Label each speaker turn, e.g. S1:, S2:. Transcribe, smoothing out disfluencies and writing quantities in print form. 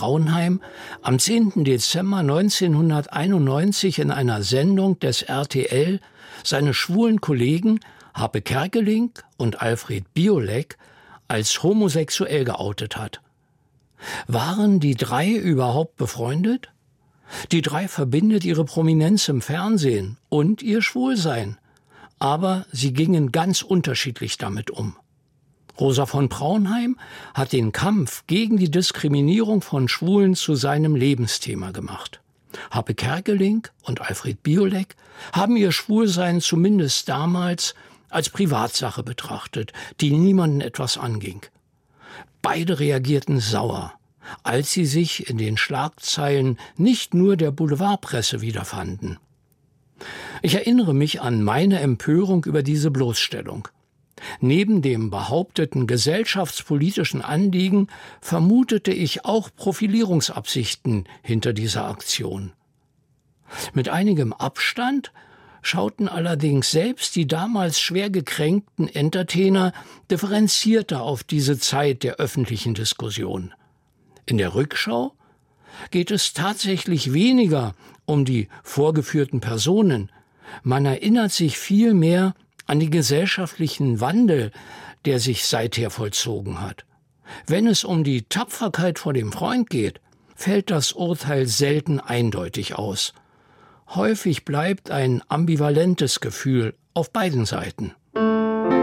S1: Praunheim am 10. Dezember 1991 in einer Sendung des RTL seine schwulen Kollegen Harpe Kerkeling und Alfred Biolek als homosexuell geoutet hat. Waren die drei überhaupt befreundet? Die drei verbindet ihre Prominenz im Fernsehen und ihr Schwulsein. Aber sie gingen ganz unterschiedlich damit um. Rosa von Praunheim hat den Kampf gegen die Diskriminierung von Schwulen zu seinem Lebensthema gemacht. Harpe Kerkeling und Alfred Biolek haben ihr Schwulsein zumindest damals als Privatsache betrachtet, die niemanden etwas anging. Beide reagierten sauer, als sie sich in den Schlagzeilen nicht nur der Boulevardpresse wiederfanden. Ich erinnere mich an meine Empörung über diese Bloßstellung. Neben dem behaupteten gesellschaftspolitischen Anliegen vermutete ich auch Profilierungsabsichten hinter dieser Aktion. Mit einigem Abstand schauten allerdings selbst die damals schwer gekränkten Entertainer differenzierter auf diese Zeit der öffentlichen Diskussion. In der Rückschau geht es tatsächlich weniger um die vorgeführten Personen. Man erinnert sich vielmehr an den gesellschaftlichen Wandel, der sich seither vollzogen hat. Wenn es um die Tapferkeit vor dem Freund geht, fällt das Urteil selten eindeutig aus. Häufig bleibt ein ambivalentes Gefühl auf beiden Seiten.